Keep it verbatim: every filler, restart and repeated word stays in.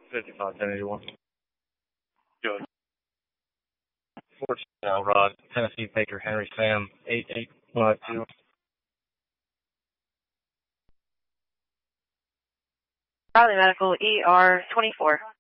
fifty-five, ten eighty-one. Good. fourteen now, Rod. Tennessee Baker Henry Sam, eight eight five two. Riley Medical, E R twenty-four.